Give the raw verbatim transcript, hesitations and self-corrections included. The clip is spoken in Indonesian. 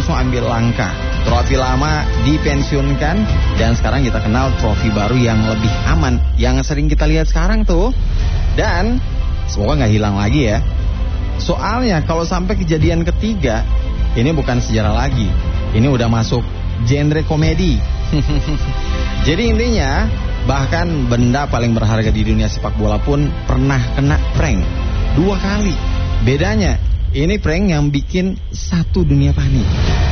langsung ambil langkah. Trofi lama dipensiunkan dan sekarang kita kenal trofi baru yang lebih aman, yang sering kita lihat sekarang tuh. Dan semoga nggak hilang lagi ya. Soalnya kalau sampai kejadian ketiga, ini bukan sejarah lagi, ini udah masuk genre komedi. Jadi intinya, bahkan benda paling berharga di dunia sepak bola pun pernah kena prank dua kali. Bedanya, ini prank yang bikin satu dunia panik.